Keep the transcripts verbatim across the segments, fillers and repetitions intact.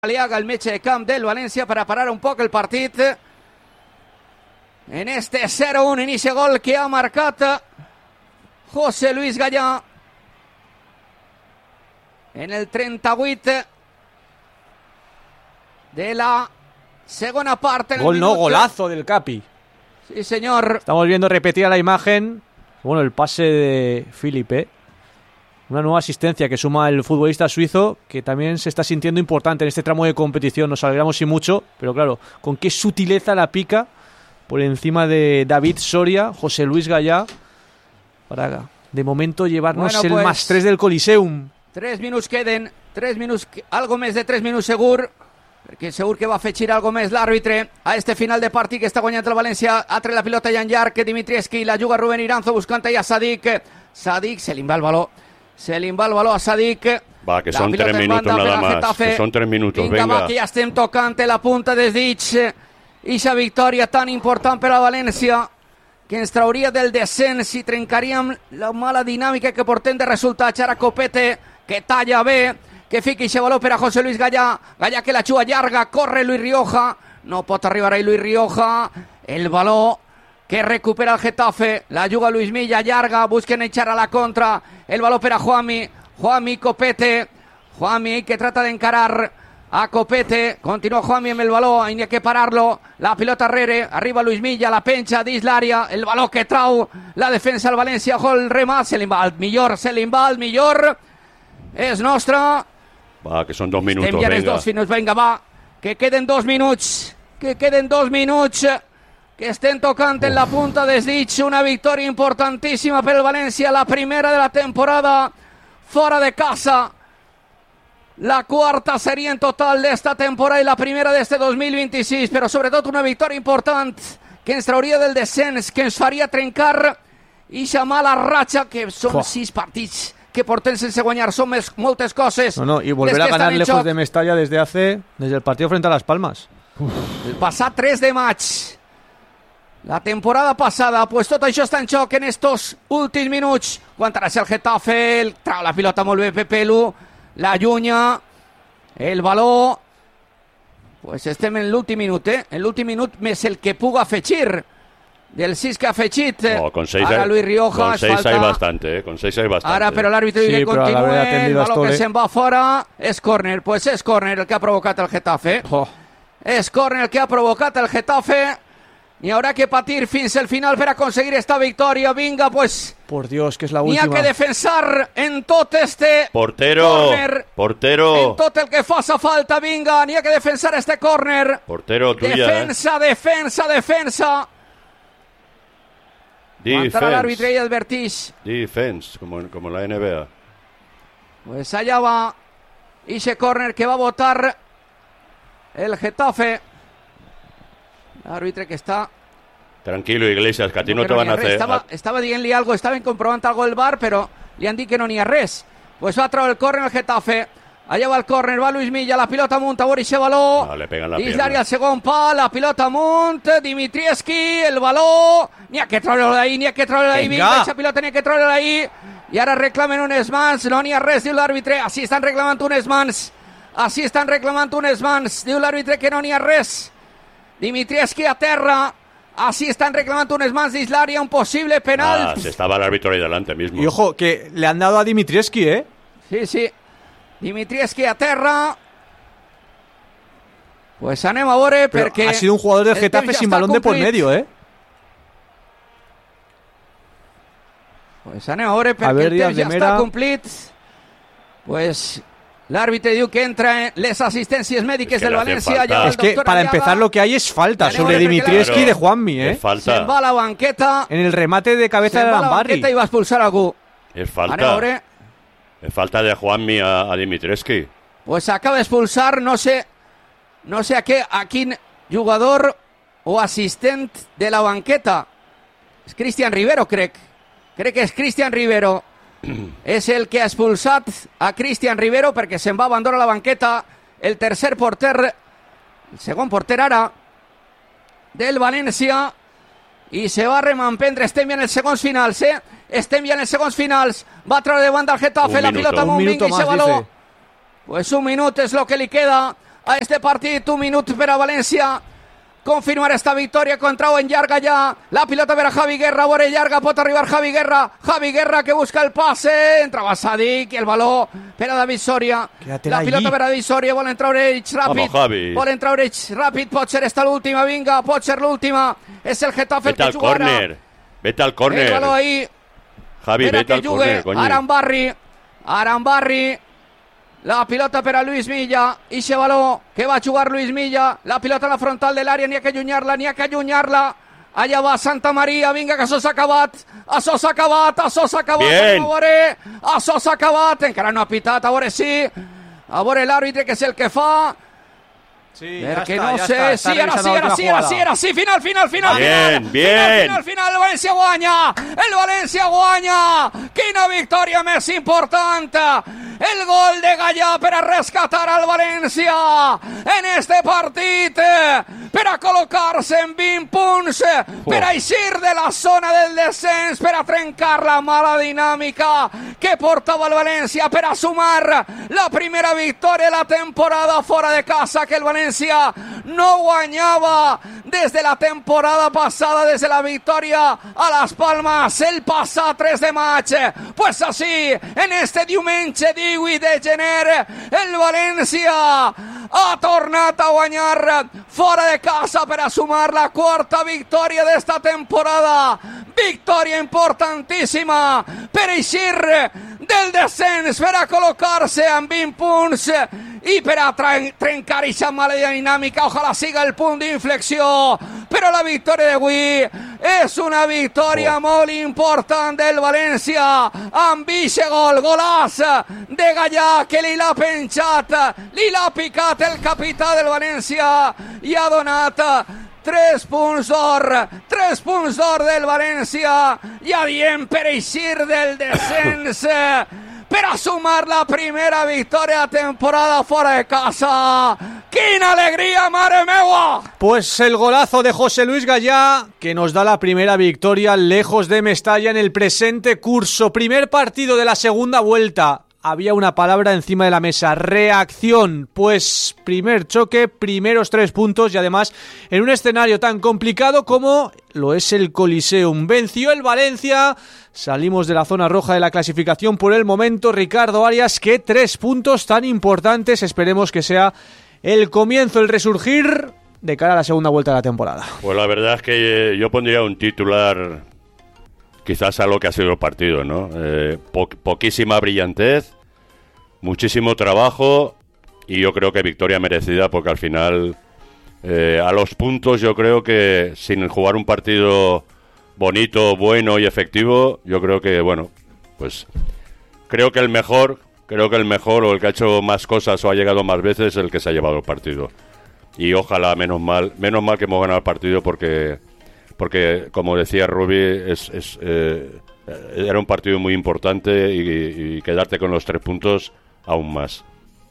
Aliaga, el metge de camp del València, per a parar un poc el partit. En este cero uno, inicia gol que ha marcat José Luis Gallà en el treinta-vuit de la segona part. Gol no, golazo del Capi. Sí, señor. Estamos viendo repetida la imagen. Bueno, el pase de Filipe. Una nueva asistencia que suma el futbolista suizo, que también se está sintiendo importante en este tramo de competición. Nos alegramos y mucho, pero claro, con qué sutileza la pica por encima de David Soria, José Luis Gallà, para de momento llevarnos bueno, pues, el más tres del Coliseum. Tres minuts queden, tres minuts, algo més de tres minuts segur, perquè segur que va afegir algo més l'àrbitre a este final de partit que està guanyant el València. Ha tret la pilota Jan Llarg, Dimitrievski, la juga Rubén Iranzo buscant allà Sadik. Sadik se li va el baló. Se li va el baló a Sadik. Va, que son tres minutos nada más. Que son tres minutos, venga. Va, que ja estem tocant la punta des dits. Ixa victòria tan important per a València, que ens trauria del descens i trencaríem la mala dinàmica que portem de resultats. Ara Copete, que talla bé, que fica ixe baló per a José Luis Gallà. Gallà que la juga llarga, corre Luis Rioja. No pot arribar ahí Luis Rioja. El baló que recupera el Getafe, la juga Luis Milla, llarga, busquen echar a la contra, el baló per a Juanmi, Juanmi, Copete, Juanmi que trata de encarar a Copete, continúa Juanmi amb el baló, hay que pararlo, la pilota arrere, arriba Luis Milla, la penja dins l'àrea, el baló que trau la defensa del València, gol remat, se li va el millor, se li va el millor, és nostre. Va, que són dos minuts, venga. Dos minuts, venga, va, que queden dos minuts, que queden dos minuts, que estén tocant en la punta des dits. Una victòria importantíssima per el València, la primera de la temporada fora de casa, la quarta seria en total d'esta temporada i la primera d'este dos mil vint-i-sis, però sobretot una victòria important que ens trauria del descens, que ens faria trencar ixa mala ratxa, que són oh. sis partits que portem sense guanyar, són més, moltes coses. No, no, y volver a ganar lejos xoc. de Mestalla desde hace, desde el partido frente a Las Palmas. Uf. El passat tres de maig. La temporada passada, pues tot això està en xoc en estos últims minuts. Aguantarà el Getafe, el trau la pilota molt bé Pepe Lu, la llunya, el baló. Pues estem en l'últim minut, eh? En l'últim minut més el que puga afegir. Del sis que ha afegit. No, con seis Ara Luis Rioja. Con seis hay bastante, eh? Con seis hay bastante. Ara, però l'àrbitre sí, que continua, el baló que se'n va fora. És córner, pues és córner el que ha provocat el Getafe. Oh. És córner el que ha provocat el Getafe. Ni haurà que patir fins al final per aconseguir esta victòria. Vinga, pues... Por Dios, que es la última. N'hi ha que defensar en tot este... Portero, córner, portero. En tot el que faça falta, vinga. N'hi ha que defensar este córner. Portero tuya, Defensa, eh. defensa, defensa. Defense. L'àrbitre i advertix. Defense, como, como la N B A. Pues allá va ese córner que va a votar el Getafe. L'àrbitre que està... Tranquilo, Iglesias, que a ti no, no te van a hacer... Estava, estava dient-li algo, estaven comprovant algo el V A R, però li han dit que no n'hi ha res. Pues va a treure el córner el Getafe. Allà va el córner, va Luis Milla, la pilota amunt, a veure ese baló. No, le pegan la dins pierna. l'àrea, el segon pal, la pilota amunt, Dimitrievski, el baló. N'hi ha que treure-lo d'ahí, n'hi ha que treure-lo d'ahí. Vinga, aquesta pilota n'hi ha que treure d'ahí. I ara reclamen unes mans, no n'hi ha res, diu l'àrbitre. Així estan reclamant unes mans. Així estan reclamant unes mans. Diu l'àrbitre que no n'hi ha res. Dimitrievski a terra. Así están reclamando unes mans dins l'àrea, un posible penal. Ah, se estaba el árbitro ahí delante mismo. Y ojo, que le han dado a Dimitrievski, ¿eh? Sí, sí. Dimitrievski a terra. Pues anem a veure perquè... Ha sido un jugador del Getafe sin balón de por medio, ¿eh? Pues anem a veure perquè el temps ja està complit. Pues... L'àrbitre diu que entra en les assistències mèdiques es del València. Es que para empezar lo que hay es falta sobre Dimitrievski y de Juanmi, ¿eh? Se'n va a la banqueta. En el remate de cabeza de Lambarri. Se'n va a la banqueta i va a expulsar algú. Es falta. Es falta de Juanmi a, a Dimitrievski. Pues acaba de expulsar, no sé, no sé a qué, a quin jugador o assistent de la banqueta. És Cristian Rivero, crec. Crec que és Cristian Rivero. És el que ha expulsat a Cristian Rivero perquè se'n va abandonar la banqueta el tercer porter, el segon porter ara del València, i se va remampendre. Estem ja en els segons finals, eh? Estem ja en els segons finals. Va treure de banda el Getafe, la pilota amunt, vinga i se baló. Pues un minut és lo que li queda a este partit. Un minut per a València confirmar esta victòria contra en Llarga ja. La pilota per a Javi Guerra, a veure Llarga, pot arribar Javi Guerra. Javi Guerra que busca el passe, entrava Sadik i el baló per a David Soria. Quédatela la pilota allí. per a David Soria, volen treure ells ràpid. Vamos, volen treure ells ràpid, pot ser esta l'última, vinga, pot ser l'última. És el Getafe el Vete que al jugarà. córner. Vete al El córner. baló ahí. Javi, Espera vete que al jugue córner, coño. Arambarri. Arambarri. La pilota per a Luis Milla. Ixe baló que va a jugar Luis Milla. La pilota en la frontal de l'àrea. N'hi ha que allunyar-la, n'hi ha que allunyar-la. Allà va Santa Maria. Vinga, que això s'ha acabat. Això s'ha acabat, això s'ha acabat. Bien. A veure, això s'ha acabat. Encara no ha pitat, a veure si. A veure l'àrbitre que és el que fa. Sí, Perquè está, no ya sé, está, está sí, ara sí, revisando la ara última sí, ara jugada. sí, ara sí, final, final, final, Bien, final, bien. final, final, final, el València guanya, el València guanya, quina victòria més important, el gol de Gallà per a rescatar al València en este partit, per a col·locar-se en vint punts, per a eixir de la zona del descens, per a trencar la mala dinàmica que portava el València, per a sumar la primera victòria de la temporada fora de casa que el València no guanyava des de la temporada passada, des de la victòria a Las Palmas el passat tres de maig. Pues així, en este diumenge divuit de gener, el València ha tornat a guanyar fora de casa per a sumar la quarta victòria d'esta temporada. Victòria importantíssima per eixir del descens, per a col·locar-se en vint punts i per a trencar aquesta mala dinàmica. Ojalà siga el punt d'inflexió, però la victòria d'avui és una victòria oh. molt important del València, amb eixe gol, golaç de Gallà, que li l'ha penjat, li l'ha picat el capità del València i ha donat tres punts d'or, tres punts d'or del València, ja diem, per eixir del descens, per a sumar la primera victòria de temporada fora de casa. ¡Quina alegría, mare meua! Pues el golazo de José Luis Gallá, que nos da la primera victoria lejos de Mestalla en el presente curso. Primer partido de la segunda vuelta. Había una palabra encima de la mesa, reacción. Pues primer choque, primeros tres puntos y además en un escenario tan complicado como lo es el Coliseum. Venció el Valencia, salimos de la zona roja de la clasificación por el momento. Ricardo Arias, que tres puntos tan importantes, esperemos que sea el comienzo, el resurgir de cara a la segunda vuelta de la temporada. Pues la verdad es que yo pondría un titular quizás a lo que ha sido el partido, ¿no? Eh, po- poquísima brillantez, muchísimo trabajo y yo creo que victoria merecida porque al final eh, a los puntos yo creo que sin jugar un partido bonito, bueno y efectivo, yo creo que, bueno, pues creo que el mejor, creo que el mejor o el que ha hecho más cosas o ha llegado más veces es el que se ha llevado el partido. Y ojalá, menos mal, menos mal que hemos ganado el partido porque... porque, como decía Rubi, es, es, eh, era un partido muy importante y, y quedarte con los tres puntos aún más.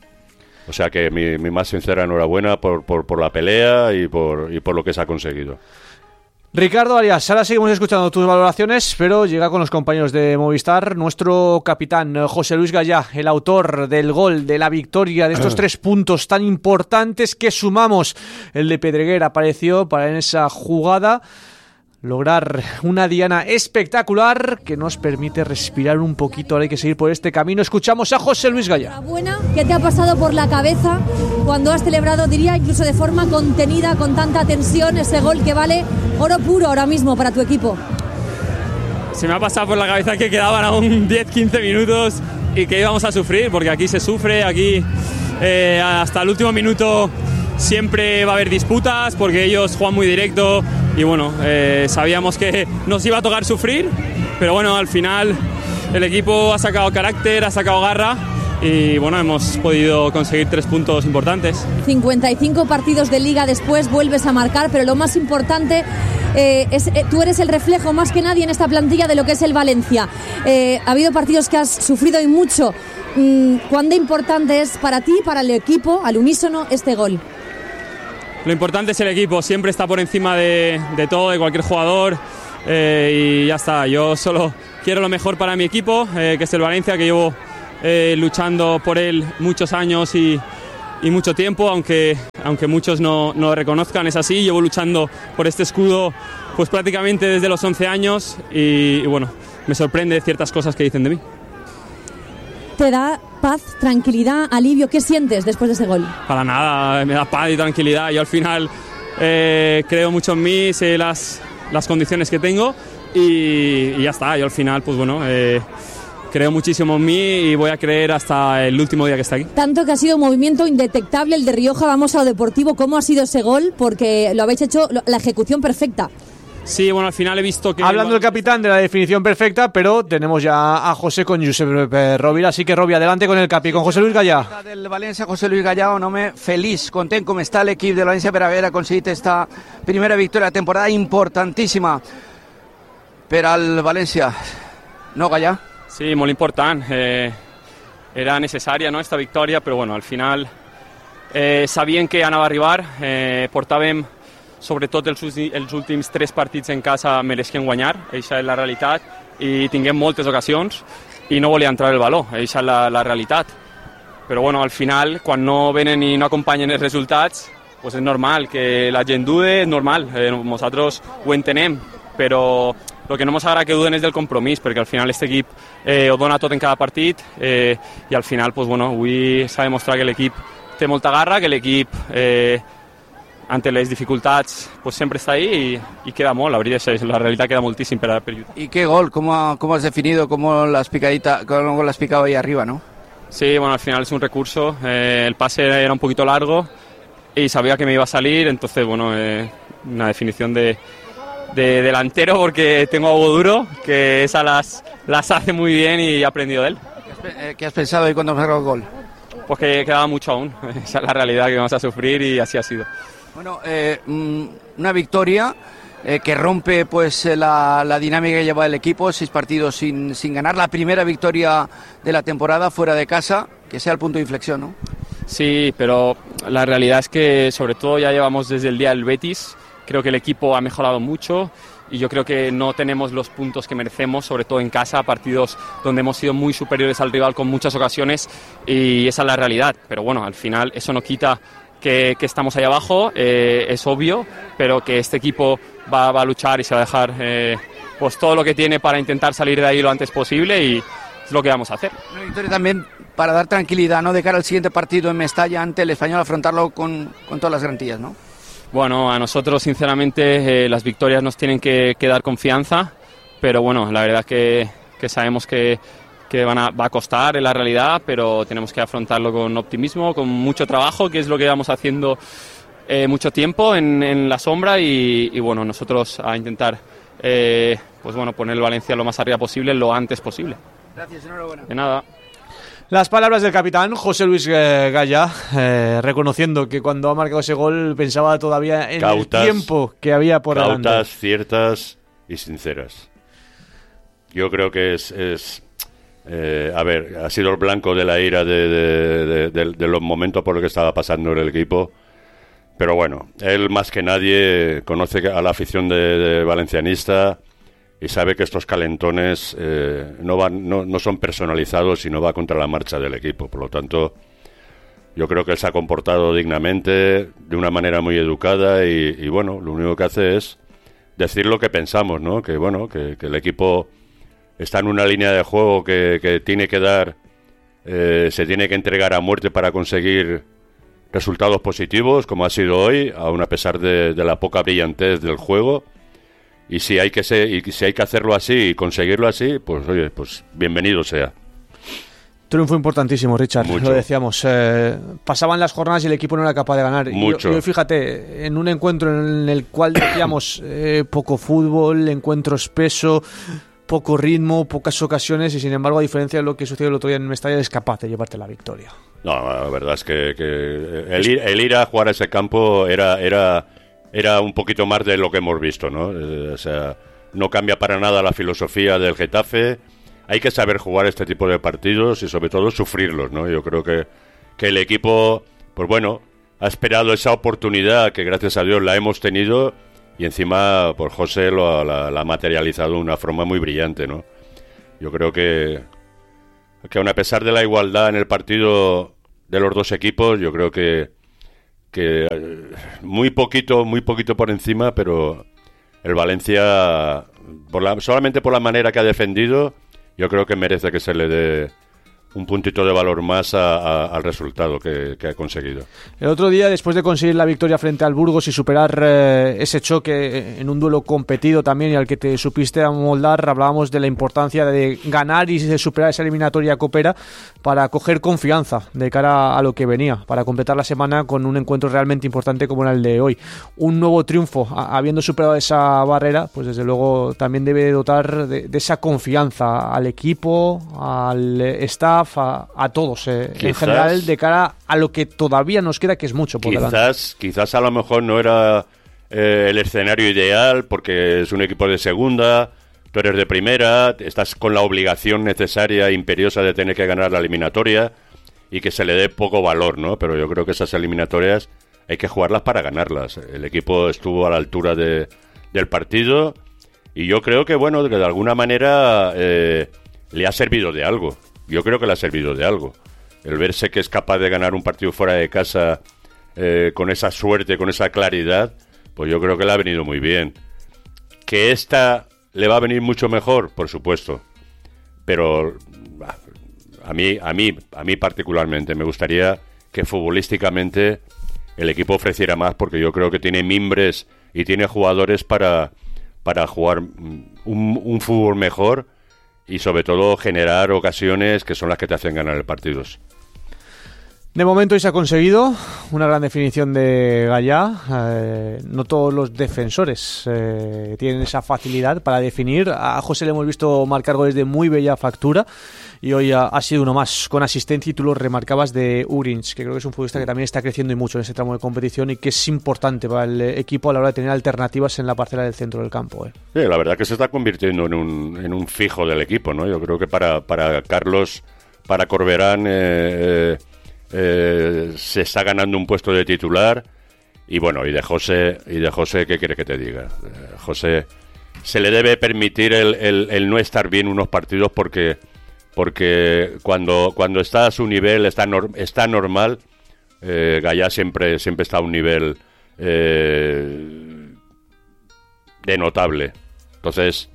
O sea que mi, mi más sincera enhorabuena por, por, por la pelea y por, y por lo que se ha conseguido. Ricardo Arias, ahora seguimos escuchando tus valoraciones, pero llega con los compañeros de Movistar nuestro capitán José Luis Gallá, el autor del gol, de la victoria, de estos tres puntos tan importantes que sumamos. El de Pedreguer apareció para en esa jugada lograr una diana espectacular que nos permite respirar un poquito. Ahora hay que seguir por este camino. Escuchamos a José Luis Gallá. Buena, ¿qué te ha pasado por la cabeza cuando has celebrado, diría, incluso de forma contenida, con tanta tensión, ese gol que vale oro puro ahora mismo para tu equipo? Se me ha pasado por la cabeza que quedaban aún diez quince minutos y que íbamos a sufrir, porque aquí se sufre, aquí eh, hasta el último minuto siempre va a haber disputas porque ellos juegan muy directo y bueno, eh, sabíamos que nos iba a tocar sufrir, pero bueno, al final el equipo ha sacado carácter, ha sacado garra y bueno, hemos podido conseguir tres puntos importantes. cincuenta y cinco partidos de liga después, vuelves a marcar, pero lo más importante eh, es eh, tú eres el reflejo más que nadie en esta plantilla de lo que es el Valencia. Eh, ha habido partidos que has sufrido y mucho. Mm, ¿Cuán de importante es para ti, para el equipo, al unísono, este gol? Lo importante es el equipo, siempre está por encima de, de todo, de cualquier jugador eh, y ya está. Yo solo quiero lo mejor para mi equipo, eh, que es el Valencia, que llevo eh, luchando por él muchos años y, y mucho tiempo, aunque, aunque muchos no, no lo reconozcan, es así. Llevo luchando por este escudo pues prácticamente desde los once años y, y bueno, me sorprende ciertas cosas que dicen de mí. ¿Te da paz, tranquilidad, alivio? ¿Qué sientes después de ese gol? Para nada, me da paz y tranquilidad. Yo al final eh, creo mucho en mí, sé las, las condiciones que tengo y, y ya está. Yo al final, pues bueno, eh, creo muchísimo en mí y voy a creer hasta el último día que está aquí. Tanto que ha sido un movimiento indetectable el de Rioja. Vamos a lo deportivo. ¿Cómo ha sido ese gol? Porque lo habéis hecho, la ejecución perfecta. Sí, bueno, al final he visto que... Hablando el capitán de la definición perfecta, pero tenemos ya a José con Josep Rovira, así que Rovi, adelante con el capi, con José Luis Gallà. Del València, José Luis Gallà, un home feliç, content com està l'equip de València per haver aconseguit esta primera victòria de la temporada importantíssima per al València. No, Gallà? Sí, molt important. Eh, era necessària, no, esta victòria, però bueno, al final eh, sabien que anava a arribar, eh, portàvem sobretot els, els últims tres partits en casa mereixen guanyar, això és la realitat, i tinguem moltes ocasions i no volia entrar el valor, això és la, la realitat. Però bueno, al final, quan no venen i no acompanyen els resultats, pues és normal que la gent dude, és normal, eh, nosaltres ho entenem, però el que no ens agrada que duden és del compromís, perquè al final aquest equip eh, ho dona tot en cada partit eh, i al final, pues, bueno, avui s'ha demostrat que l'equip té molta garra, que l'equip eh, ante les dificultats pues sempre està ahí y, y queda molt, la veritat és la realitat queda moltíssim per, per lluitar. ¿Y qué gol? ¿Cómo, cómo has definido? ¿Cómo lo has, picadita, cómo lo has picado ahí arriba, no? Sí, bueno, al final es un recurso, eh, el pase era un poquito largo y sabía que me iba a salir, entonces bueno, eh, una definición de, de delantero porque tengo a Hugo Duro, que esas las, las hace muy bien y he aprendido de él. ¿Qué has pensado ahí cuando has sacado el gol? Pues que quedaba mucho aún, esa es la realidad que vamos a sufrir y así ha sido. Bueno, eh, una victoria eh, que rompe pues la, la dinámica que lleva el equipo, seis partidos sin, sin ganar, la primera victoria de la temporada fuera de casa, que sea el punto de inflexión, ¿no? Sí, pero la realidad es que sobre todo ya llevamos desde el día del Betis, creo que el equipo ha mejorado mucho y yo creo que no tenemos los puntos que merecemos, sobre todo en casa, partidos donde hemos sido muy superiores al rival con muchas ocasiones y esa es la realidad, pero bueno, al final eso no quita Que, que estamos ahí abajo, eh, es obvio, pero que este equipo va, va a luchar y se va a dejar eh, pues todo lo que tiene para intentar salir de ahí lo antes posible y es lo que vamos a hacer. Una victoria también para dar tranquilidad, ¿no? De cara al siguiente partido en Mestalla ante el Español, afrontarlo con, con todas las garantías, ¿no? Bueno, a nosotros sinceramente eh, las victorias nos tienen que, que dar confianza, pero bueno, la verdad que, que sabemos que que van a, va a costar en la realidad, pero tenemos que afrontarlo con optimismo, con mucho trabajo, que es lo que vamos haciendo eh, mucho tiempo en, en la sombra y, y bueno, nosotros a intentar eh, pues bueno, poner el Valencia lo más arriba posible, lo antes posible. Gracias, enhorabuena. De nada. Las palabras del capitán José Luis Gallà, eh, reconociendo que cuando ha marcado ese gol pensaba todavía en cautas, el tiempo que había por delante. Cautas, ciertas y sinceras. Yo creo que es... es... Eh, a ver, ha sido el blanco de la ira de, de, de, de, de los momentos por los que estaba pasando en el equipo, pero bueno, él más que nadie conoce a la afición de, de valencianista y sabe que estos calentones eh, no, van, no, no son personalizados y no va contra la marcha del equipo, por lo tanto yo creo que él se ha comportado dignamente, de una manera muy educada y, y bueno, lo único que hace es decir lo que pensamos, ¿no? Que bueno, que, que el equipo está en una línea de juego que, que tiene que dar, eh, se tiene que entregar a muerte para conseguir resultados positivos, como ha sido hoy, aun a pesar de, de la poca brillantez del juego. Y si hay que ser, y si hay que hacerlo así y conseguirlo así, pues oye, pues bienvenido sea. Triunfo importantísimo, Richard, Mucho. Lo decíamos. Eh, pasaban las jornadas y el equipo no era capaz de ganar. Mucho. Y, y fíjate, en un encuentro en el cual decíamos eh, poco fútbol, encuentro espeso, poco ritmo, pocas ocasiones y sin embargo, a diferencia de lo que sucedió el otro día en Mestalla, es capaz de llevarte la victoria. No, la verdad es que, que el, ir, el ir a jugar a ese campo era, era, era un poquito más de lo que hemos visto, ¿no? Eh, o sea, no cambia para nada la filosofía del Getafe. Hay que saber jugar este tipo de partidos y sobre todo sufrirlos, ¿no? Yo creo que, que el equipo, pues bueno, ha esperado esa oportunidad que gracias a Dios la hemos tenido. Y encima, pues José lo, la, la ha materializado de una forma muy brillante, ¿no? Yo creo que, que aun a pesar de la igualdad en el partido, de los dos equipos, yo creo que, que muy poquito, muy poquito por encima, pero el Valencia, por la, solamente por la manera que ha defendido, yo creo que merece que se le dé un puntito de valor más a, a, al resultado que, que ha conseguido. El otro día, después de conseguir la victoria frente al Burgos y superar eh, ese choque en un duelo competido también y al que te supiste amoldar, hablábamos de la importancia de ganar y de superar esa eliminatoria copera para coger confianza de cara a lo que venía, para completar la semana con un encuentro realmente importante como era el de hoy. Un nuevo triunfo, a, habiendo superado esa barrera, pues desde luego también debe dotar de, de esa confianza al equipo, al staff, A, a todos eh, quizás, en general, de cara a lo que todavía nos queda, que es mucho por quizás, delante. Quizás a lo mejor no era eh, el escenario ideal, porque es un equipo de segunda, tú eres de primera, estás con la obligación necesaria e imperiosa de tener que ganar la eliminatoria y que se le dé poco valor, ¿no? Pero yo creo que esas eliminatorias hay que jugarlas para ganarlas. El equipo estuvo a la altura de, del partido y yo creo que, bueno, que de alguna manera eh, le ha servido de algo. Yo creo que le ha servido de algo. El verse que es capaz de ganar un partido fuera de casa eh, con esa suerte, con esa claridad, pues yo creo que le ha venido muy bien. Que esta le va a venir mucho mejor, por supuesto. Pero a mí, a mí, a mí particularmente me gustaría que futbolísticamente el equipo ofreciera más, porque yo creo que tiene mimbres y tiene jugadores para, para jugar un, un fútbol mejor. Y sobre todo generar ocasiones que son las que te hacen ganar el partidos. De momento hoy se ha conseguido una gran definición de Gallá. Eh, no todos los defensores eh, tienen esa facilidad para definir. A José le hemos visto marcar goles de muy bella factura y hoy ha, ha sido uno más con asistencia, y tú lo remarcabas, de Ugrins, que creo que es un futbolista que también está creciendo y mucho en ese tramo de competición y que es importante para el equipo a la hora de tener alternativas en la parcela del centro del campo. Eh. Sí, la verdad que se está convirtiendo en un, en un fijo del equipo, ¿no? Yo creo que para, para Carlos, para Corberán, eh, eh, se está ganando un puesto de titular. Y bueno, y de José, y de José, ¿qué quiere que te diga? Eh, José, se le debe permitir el, el, el no estar bien unos partidos, porque porque cuando cuando está a su nivel, está, nor, está normal. eh, Gallá siempre, siempre está a un nivel eh, de notable. Entonces,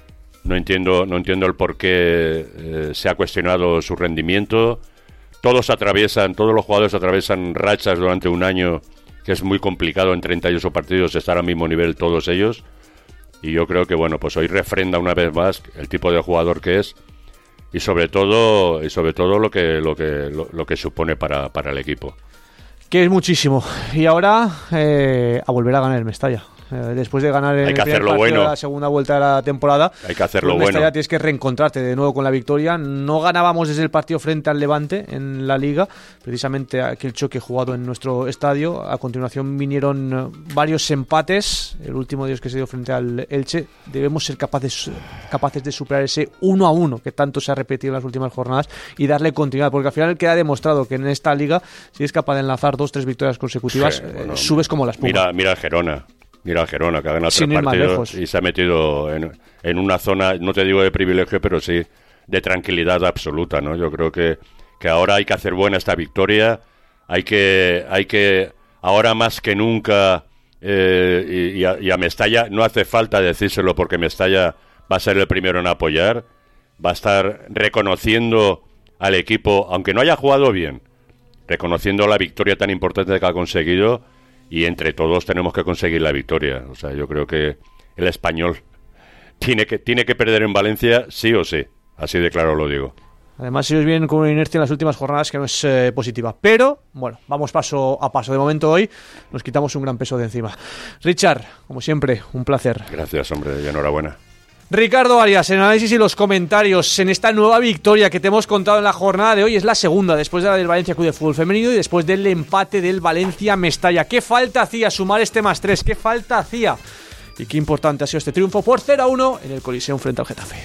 no entiendo, no entiendo el por qué eh, se ha cuestionado su rendimiento. Todos atraviesan, todos los jugadores atraviesan rachas durante un año, que es muy complicado en treinta y ocho partidos estar al mismo nivel todos ellos. Y yo creo que, bueno, pues hoy refrenda una vez más el tipo de jugador que es, y sobre todo y sobre todo lo que lo que lo, lo que supone para, para el equipo. Que es muchísimo. Y ahora eh, a volver a ganar el Mestalla. Eh, después de ganar el Hay que primer hacerlo partido bueno. de la segunda vuelta de la temporada, Hay que hacerlo pues bueno. Tienes que reencontrarte de nuevo con la victoria. No ganábamos desde el partido frente al Levante en la Liga, precisamente aquel choque jugado en nuestro estadio. A continuación vinieron varios empates, el último de ellos que se dio frente al Elche. Debemos ser capaces, capaces de superar ese uno a uno que tanto se ha repetido en las últimas jornadas y darle continuidad, porque al final queda demostrado que en esta Liga, si es capaz de enlazar dos, tres victorias consecutivas, sí, bueno, eh, subes como la espuma. Mira, mira el Gerona. Mira al Gerona, que ha ganado Sin tres partidos lejos. Y se ha metido en, en una zona, no te digo de privilegio, pero sí de tranquilidad absoluta, ¿no? Yo creo que, que ahora hay que hacer buena esta victoria, hay que, hay que ahora más que nunca, eh, y, y, a, y a Mestalla no hace falta decírselo, porque Mestalla va a ser el primero en apoyar, va a estar reconociendo al equipo, aunque no haya jugado bien, reconociendo la victoria tan importante que ha conseguido. Y entre todos tenemos que conseguir la victoria. O sea, yo creo que el Español tiene que tiene que perder en Valencia sí o sí. Así de claro lo digo. Además, ellos vienen con una inercia en las últimas jornadas que no es eh, positiva. Pero, bueno, vamos paso a paso. De momento hoy nos quitamos un gran peso de encima. Richard, como siempre, un placer. Gracias, hombre, y enhorabuena. Ricardo Arias, en análisis y los comentarios en esta nueva victoria que te hemos contado en la jornada de hoy. Es la segunda, después de la del Valencia Club de Fútbol Femenino y después del empate del Valencia Mestalla. ¿Qué falta hacía sumar este más tres? ¿Qué falta hacía? Y qué importante ha sido este triunfo por cero a uno en el Coliseum frente al Getafe.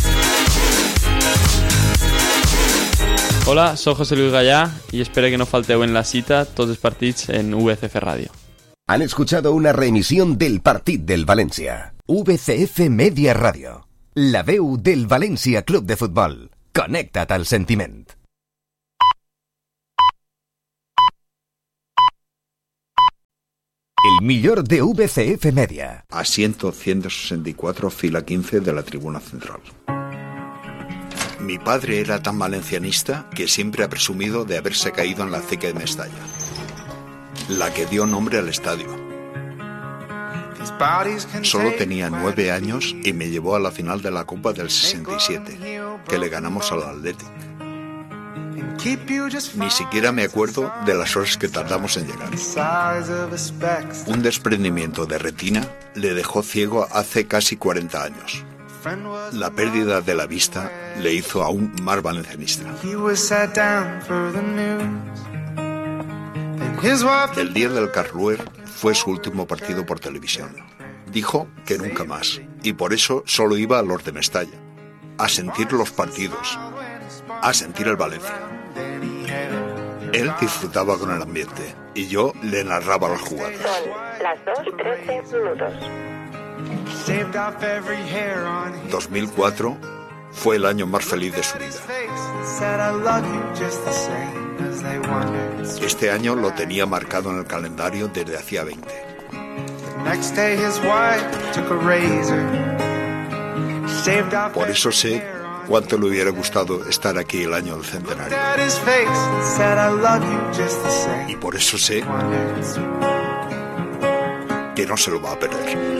Hola, soy José Luis Gallá y espero que no falteu en la cita tots els partits en V C F Radio. Han escuchado una reemisión del Partit del Valencia. V C F Media Radio. La veu del València Club de Futbol. Connecta't al sentiment. El millor de V C F Media. Asiento ciento sesenta y cuatro, fila quince de la tribuna central. Mi padre era tan valencianista que siempre ha presumido de haberse caído en la acequia de Mestalla, la que dio nombre al estadio. Solo tenía nueve años y me llevó a la final de la Copa del sesenta y siete, que le ganamos al Athletic. Ni siquiera me acuerdo de las horas que tardamos en llegar. Un desprendimiento de retina le dejó ciego hace casi cuarenta años. La pérdida de la vista le hizo aún más valencianista. El día del Carluer fue su último partido por televisión. Dijo que nunca más, y por eso solo iba a los de Mestalla, a sentir los partidos, a sentir el Valencia. Él disfrutaba con el ambiente y yo le narraba las jugadas. Son las dos trece minutos. dos mil cuatro fue el año más feliz de su vida. Este año lo tenía marcado en el calendario desde hacía veinte. Por eso sé cuánto le hubiera gustado estar aquí el año del centenario. Y por eso sé que no se lo va a perder.